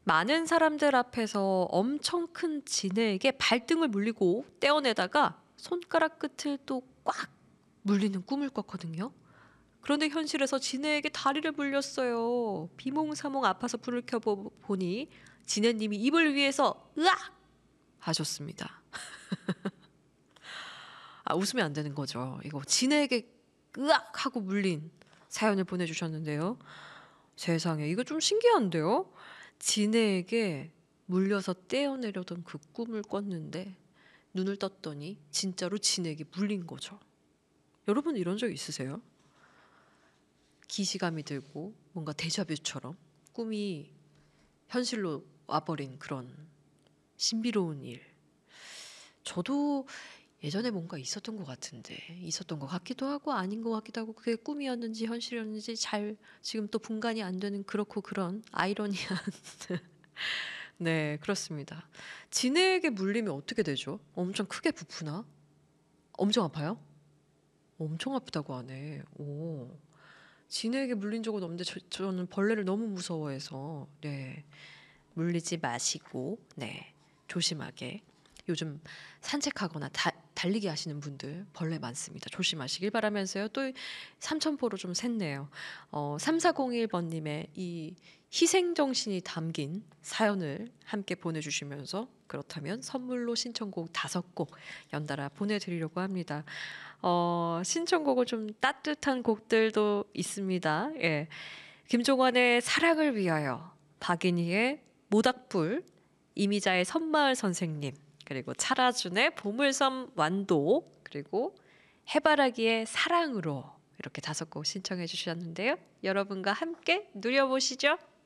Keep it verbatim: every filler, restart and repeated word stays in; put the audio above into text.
많은 사람들 앞에서 엄청 큰 진해에게 발등을 물리고 떼어내다가 손가락 끝을 또 꽉 물리는 꿈을 꿨거든요. 그런데 현실에서 진해에게 다리를 물렸어요. 비몽사몽 아파서 불을 켜보니 진해님이 입을 위해서 으악! 하셨습니다. 아, 웃으면 안 되는 거죠. 이거 진해에게 으악! 하고 물린 사연을 보내주셨는데요. 세상에 이거 좀 신기한데요. 진해에게 물려서 떼어내려던 그 꿈을 꿨는데 눈을 떴더니 진짜로 진해에게 물린 거죠. 여러분 이런 적 있으세요? 기시감이 들고 뭔가 데자뷰처럼 꿈이 현실로 와버린 그런 신비로운 일. 저도 예전에 뭔가 있었던 것 같은데 있었던 것 같기도 하고 아닌 것 같기도 하고 그게 꿈이었는지 현실이었는지 잘 지금 또 분간이 안 되는 그렇고 그런 아이러니한 네 그렇습니다. 진해에게 물리면 어떻게 되죠? 엄청 크게 부푸나? 엄청 아파요? 엄청 아프다고 하네. 오. 진해에게 물린 적은 없는데 저, 저는 벌레를 너무 무서워해서 네 물리지 마시고 네 조심하게 요즘 산책하거나 다, 달리기 하시는 분들 벌레 많습니다. 조심하시길 바라면서요. 또 삼천포로 좀 샜네요. 어, 삼사공일 번님의 이 희생정신이 담긴 사연을 함께 보내주시면서 그렇다면 선물로 신청곡 다섯 곡 연달아 보내드리려고 합니다. 어, 신청곡은 좀 따뜻한 곡들도 있습니다. 예. 김종환의 사랑을 위하여, 박인희의 모닥불, 이미자의 섬마을 선생님, 그리고 차라준의 보물섬 완도, 그리고 해바라기의 사랑으로 이렇게 다섯 곡 신청해 주셨는데요. 여러분과 함께 누려보시죠.